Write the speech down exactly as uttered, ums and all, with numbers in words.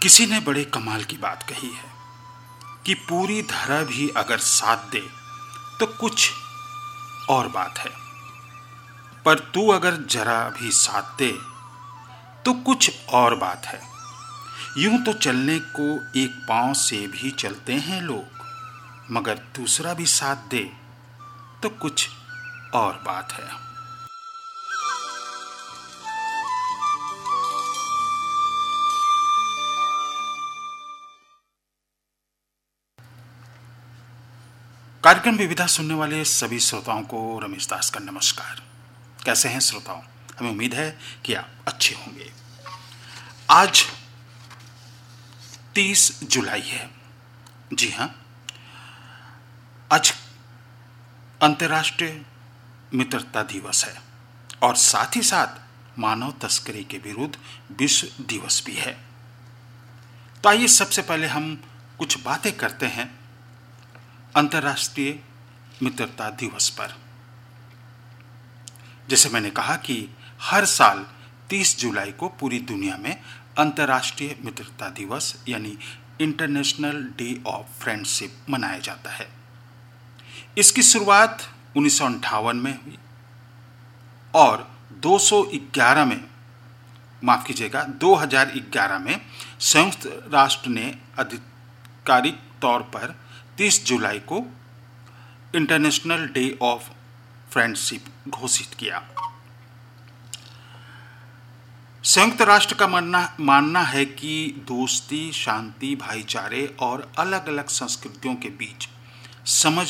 किसी ने बड़े कमाल की बात कही है कि पूरी धरा भी अगर साथ दे तो कुछ और बात है, पर तू अगर जरा भी साथ दे तो कुछ और बात है। यूं तो चलने को एक पांव से भी चलते हैं लोग, मगर दूसरा भी साथ दे तो कुछ और बात है। कार्यक्रम विविधा सुनने वाले सभी श्रोताओं को रमेश दास का नमस्कार। कैसे हैं श्रोताओं? हमें उम्मीद है कि आप अच्छे होंगे। आज तीस जुलाई है। जी हाँ, आज अंतर्राष्ट्रीय मित्रता दिवस है और साथ ही साथ मानव तस्करी के विरुद्ध विश्व दिवस भी है। तो आइए सबसे पहले हम कुछ बातें करते हैं अंतर्राष्ट्रीय मित्रता दिवस पर। जैसे मैंने कहा कि हर साल तीस जुलाई को पूरी दुनिया में अंतर्राष्ट्रीय मित्रता दिवस यानी इंटरनेशनल डे ऑफ फ्रेंडशिप मनाया जाता है। इसकी शुरुआत उन्नीस सौ अंठावन में हुई और दो सौ ग्यारह में माफ कीजिएगा दो हज़ार ग्यारह में संयुक्त राष्ट्र ने आधिकारिक तौर पर तीस जुलाई को इंटरनेशनल डे ऑफ फ्रेंडशिप घोषित किया। संयुक्त राष्ट्र का मानना मानना है कि दोस्ती, शांति, भाईचारे और अलग अलग संस्कृतियों के बीच समझ